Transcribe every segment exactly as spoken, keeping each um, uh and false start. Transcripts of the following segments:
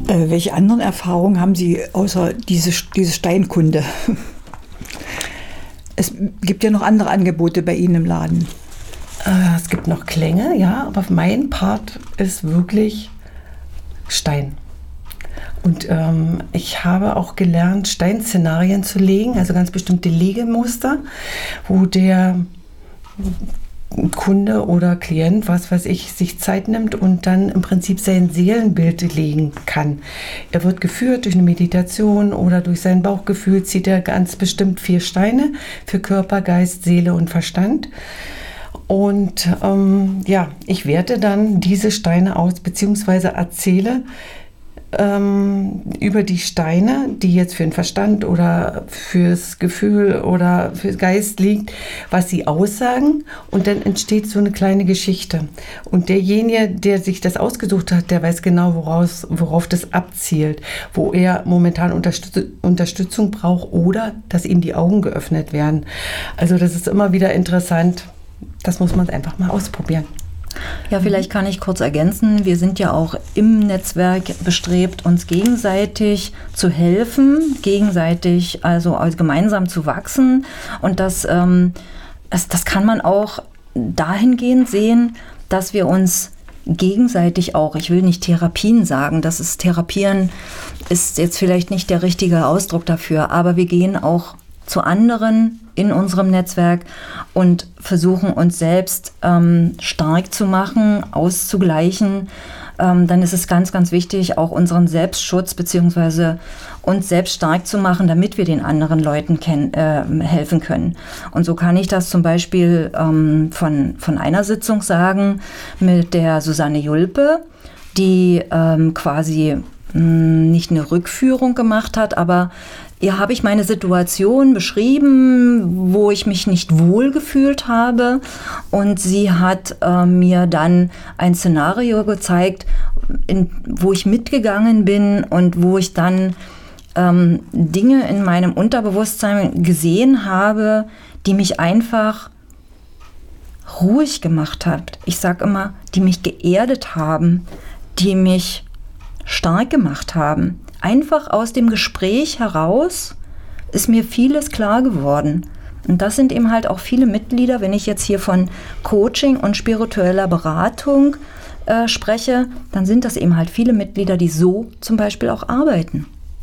Äh, welche anderen Erfahrungen haben Sie außer diese, diese Steinkunde? Es gibt ja noch andere Angebote bei Ihnen im Laden. Äh, es gibt noch Klänge, ja, aber mein Part ist wirklich Stein. Und ähm, ich habe auch gelernt, Steinszenarien zu legen, also ganz bestimmte Legemuster, wo der Kunde oder Klient, was weiß ich, sich Zeit nimmt und dann im Prinzip sein Seelenbild legen kann. Er wird geführt durch eine Meditation oder durch sein Bauchgefühl, zieht er ganz bestimmt vier Steine für Körper, Geist, Seele und Verstand. Und ähm, ja, ich werte dann diese Steine aus, beziehungsweise erzähle ähm, über die Steine, die jetzt für den Verstand oder fürs Gefühl oder für den Geist liegt, was sie aussagen, und dann entsteht so eine kleine Geschichte. Und derjenige, der sich das ausgesucht hat, der weiß genau, woraus, worauf das abzielt, wo er momentan Unterstütz- Unterstützung braucht oder dass ihm die Augen geöffnet werden. Also das ist immer wieder interessant. Das muss man einfach mal ausprobieren. Ja, vielleicht kann ich kurz ergänzen. Wir sind ja auch im Netzwerk bestrebt, uns gegenseitig zu helfen, gegenseitig also, also gemeinsam zu wachsen. Und das, ähm, das, das kann man auch dahingehend sehen, dass wir uns gegenseitig auch, ich will nicht Therapien sagen, das ist Therapieren ist jetzt vielleicht nicht der richtige Ausdruck dafür, aber wir gehen auch zu anderen in unserem Netzwerk und versuchen uns selbst ähm, stark zu machen, auszugleichen. Ähm, dann ist es ganz, ganz wichtig, auch unseren Selbstschutz bzw. uns selbst stark zu machen, damit wir den anderen Leuten ken- äh, helfen können. Und so kann ich das zum Beispiel ähm, von, von einer Sitzung sagen mit der Susanne Julpe, die ähm, quasi mh, nicht eine Rückführung gemacht hat, aber ihr habe ich meine Situation beschrieben, wo ich mich nicht wohl gefühlt habe, und sie hat äh, mir dann ein Szenario gezeigt, in, wo ich mitgegangen bin und wo ich dann ähm, Dinge in meinem Unterbewusstsein gesehen habe, die mich einfach ruhig gemacht hat. Ich sage immer, die mich geerdet haben, die mich stark gemacht haben. Einfach aus dem Gespräch heraus ist mir vieles klar geworden. Und das sind eben halt auch viele Mitglieder, wenn ich jetzt hier von Coaching und spiritueller Beratung äh, spreche, dann sind das eben halt viele Mitglieder, die so zum Beispiel auch arbeiten.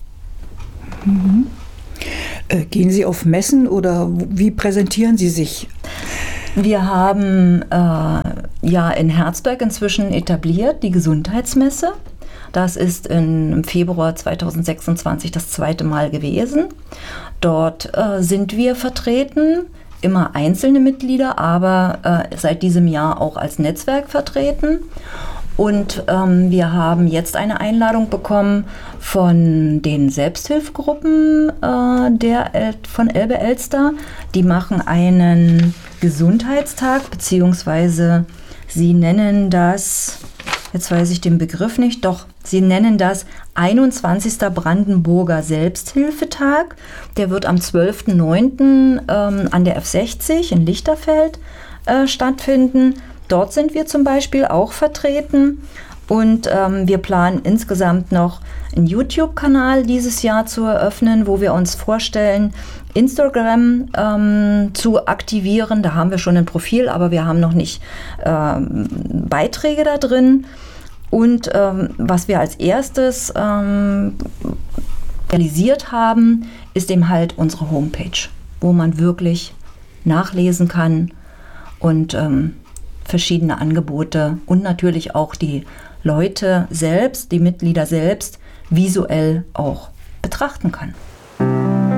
Mhm. Äh, gehen Sie auf Messen oder wie präsentieren Sie sich? Wir haben äh, ja in Herzberg inzwischen etabliert die Gesundheitsmesse. Das ist im Februar zweitausendsechsundzwanzig das zweite Mal gewesen. Dort äh, sind wir vertreten, immer einzelne Mitglieder, aber äh, seit diesem Jahr auch als Netzwerk vertreten. Und ähm, wir haben jetzt eine Einladung bekommen von den Selbsthilfegruppen äh, der El- von Elbe-Elster. Die machen einen Gesundheitstag, beziehungsweise sie nennen das, jetzt weiß ich den Begriff nicht, doch sie nennen das einundzwanzigster Brandenburger Selbsthilfetag. Der wird am zwölften neunten Ähm, an der F sechzig in Lichterfeld äh, stattfinden. Dort sind wir zum Beispiel auch vertreten, und ähm, wir planen insgesamt noch einen YouTube-Kanal dieses Jahr zu eröffnen, wo wir uns vorstellen, Instagram ähm, zu aktivieren. Da haben wir schon ein Profil, aber wir haben noch nicht ähm, Beiträge da drin. Und ähm, was wir als erstes ähm, realisiert haben, ist eben halt unsere Homepage, wo man wirklich nachlesen kann und ähm, verschiedene Angebote und natürlich auch die Leute selbst, die Mitglieder selbst visuell auch betrachten kann.